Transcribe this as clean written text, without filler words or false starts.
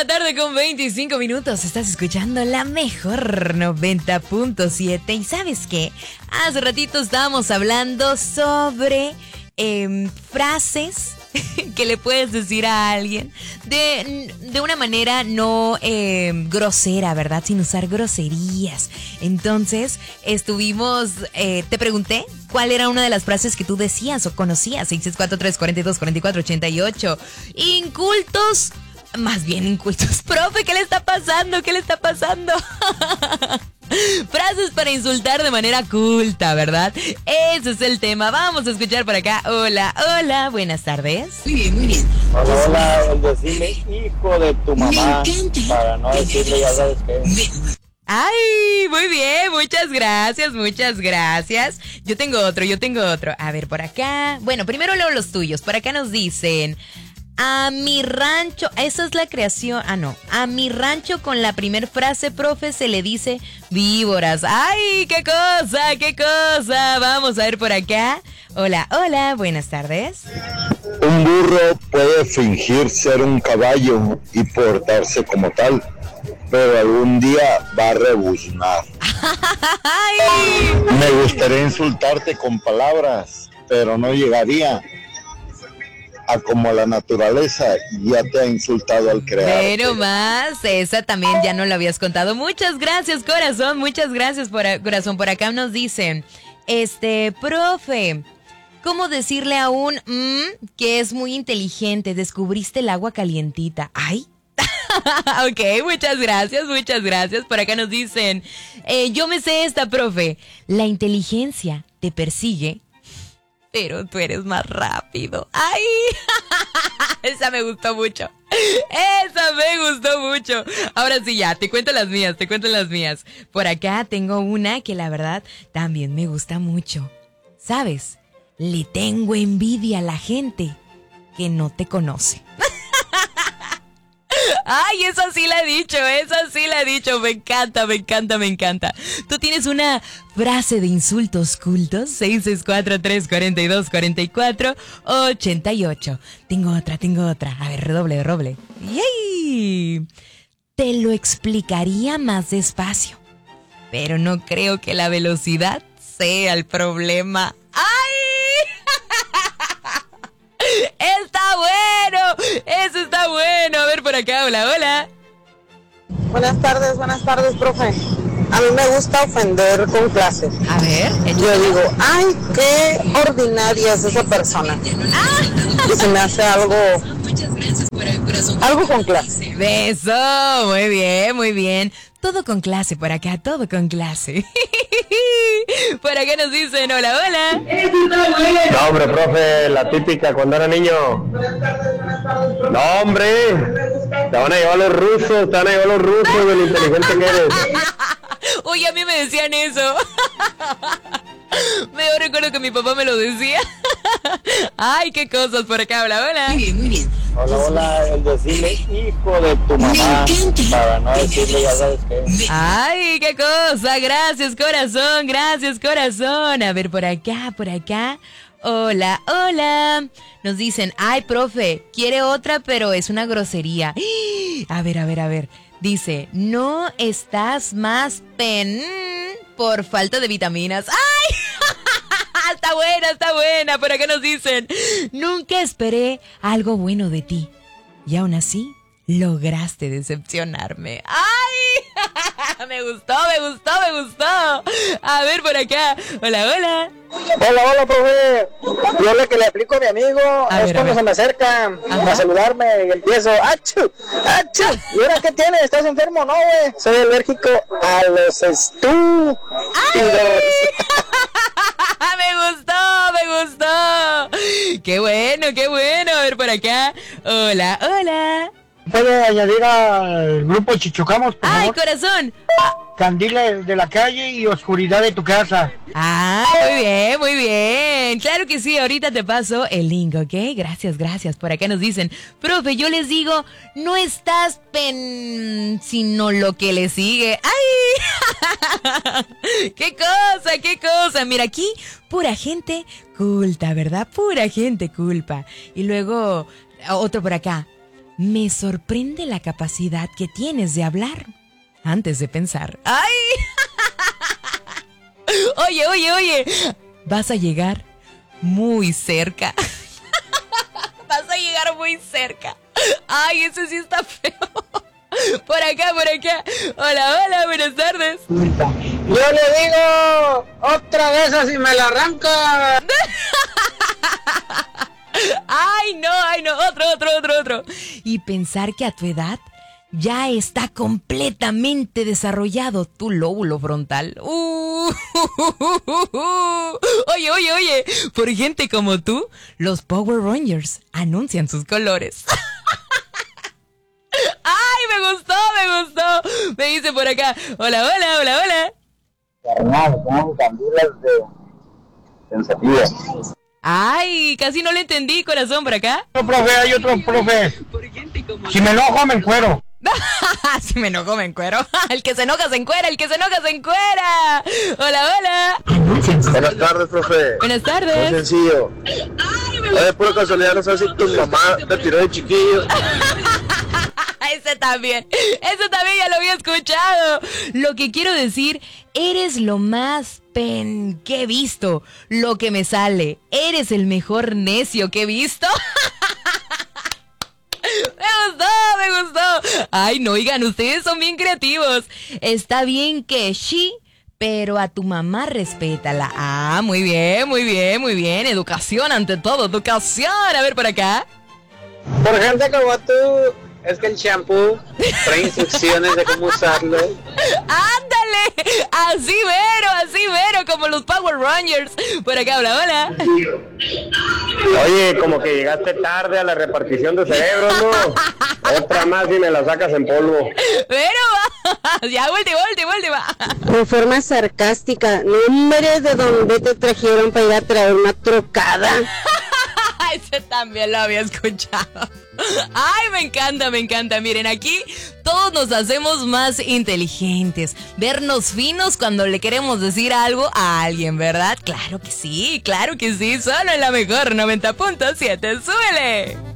tarde con 25 minutos. Estás escuchando la mejor 90.7. ¿Y sabes qué? Hace ratito estábamos hablando sobre frases que le puedes decir a alguien de una manera no grosera, ¿verdad? Sin usar groserías. Entonces, te pregunté cuál era una de las frases que tú decías o conocías. 664-342-4488. Incultos. Más bien incultos. Profe, ¿qué le está pasando? ¿Qué le está pasando? Frases para insultar de manera culta, ¿verdad? Ese es el tema. Vamos a escuchar por acá. Hola, hola, buenas tardes. Muy bien, muy bien. Hola, hola, el decirle hijo de tu mamá, para no decirle ya sabes qué. Ay, muy bien, muchas gracias, muchas gracias. Yo tengo otro. A ver, por acá. Bueno, primero leo los tuyos. Por acá nos dicen... A mi rancho, esa es la creación, a mi rancho con la primer frase, profe, se le dice víboras. ¡Ay, qué cosa! Vamos a ver por acá. Hola, hola, buenas tardes. Un burro puede fingir ser un caballo y portarse como tal, pero algún día va a rebuznar. ¡Ay! Me gustaría insultarte con palabras, pero no llegaría a como la naturaleza ya te ha insultado al crear. Pero más, esa también ya no lo habías contado. Muchas gracias, corazón, muchas gracias, corazón. Por acá nos dicen, profe, ¿cómo decirle a un que es muy inteligente? Descubriste el agua calientita. ¡Ay! Ok, muchas gracias. Por acá nos dicen, yo me sé esta, profe. La inteligencia te persigue, pero tú eres más rápido. ¡Ay! Esa me gustó mucho. Ahora sí ya, te cuento las mías. Por acá tengo una que la verdad también me gusta mucho. ¿Sabes? Le tengo envidia a la gente que no te conoce. Ay, eso sí la he dicho. Me encanta. ¿Tú tienes una frase de insultos cultos? 664-342-4488. Tengo otra. A ver, redoble. ¡Yay! Te lo explicaría más despacio, pero no creo que la velocidad sea el problema. ¡Ay! Eso está bueno. A ver por acá, hola. Buenas tardes, profe. A mí me gusta ofender con clase. A ver, yo digo, ay, qué ordinaria es esa persona. Y se me hace algo con clase. Eso, muy bien. Todo con clase por acá, todo con clase. Por acá nos dicen, hola. No, hombre, profe, la típica cuando era niño. No, hombre, te van a llevar los rusos de lo inteligente que eres. Uy, a mí me decían eso. Me recuerdo que mi papá me lo decía. Ay, qué cosas por acá, hola. Muy bien. Hola, el decirle hijo de tu mamá, para no decirle ya sabes qué. Ay, qué cosa, gracias corazón. A ver, por acá. Hola. Nos dicen, ay, profe, quiere otra, pero es una grosería. A ver. Dice, no estás más por falta de vitaminas. ¡Ay! Está buena. Por acá nos dicen, nunca esperé algo bueno de ti. Y aún así, lograste decepcionarme. ¡Ay! Me gustó. A ver, por acá. Hola. Hola, profe. Yo lo que le explico a mi amigo cuando se me acerca a saludarme y empiezo, ¡achú! ¿Y ahora qué tienes? ¿Estás enfermo? No, güey. Soy alérgico a los estúpidos. Me gustó. Qué bueno. A ver, por acá. Hola. ¿Puede añadir al grupo Chichocamos, por favor? Corazón. Candiles de la calle y oscuridad de tu casa. Muy bien. Claro que sí, ahorita te paso el link, ¿ok? Gracias. Por acá nos dicen, profe, yo les digo, no estás sino lo que le sigue. ¡Ay! ¡Qué cosa! Mira, aquí, pura gente culta, ¿verdad? Pura gente culpa. Y luego, otro por acá. Me sorprende la capacidad que tienes de hablar antes de pensar. ¡Ay! Oye, vas a llegar muy cerca. Vas a llegar muy cerca. Ay, ese sí está feo. Por acá. Hola, buenas tardes. Yo le digo, otra vez así me la arranca. Ay, no, otro. Y pensar que a tu edad ya está completamente desarrollado tu lóbulo frontal. Oye, por gente como tú, los Power Rangers anuncian sus colores. ¡Ay, me gustó! Me dice por acá, hola. Carnal, son candilas de sensibilidad. Ay, casi no le entendí, corazón, por acá. Hay otro profe. Si me enojo, me encuero. Si me enojo, me encuero. El que se enoja se encuera. Hola. Buenas tardes, profe. Buenas tardes. Muy sencillo. Oye, pura casualidad, no sé si tu mamá te tiró de chiquillo. Ese también ya lo había escuchado. Lo que quiero decir, eres lo más que he visto. Lo que me sale, eres el mejor necio que he visto. Me gustó. Ay, no, oigan, ustedes son bien creativos. Está bien que sí, pero a tu mamá respétala. Ah, muy bien. Educación ante todo, educación. A ver, por acá. Por gente como tú, es que el shampoo trae instrucciones de cómo usarlo. ¡Ándale! Así mero, como los Power Rangers. Por acá, hola. Oye, como que llegaste tarde a la repartición de cerebros, ¿no? Otra más y me la sacas en polvo. Pero ya, última. De forma sarcástica, nombres de dónde te trajeron para ir a traer una trocada. Ese también lo había escuchado. Ay, me encanta. Miren, aquí todos nos hacemos más inteligentes. Vernos finos cuando le queremos decir algo a alguien, ¿verdad? Claro que sí. Solo en la mejor 90.7. ¡Súbele!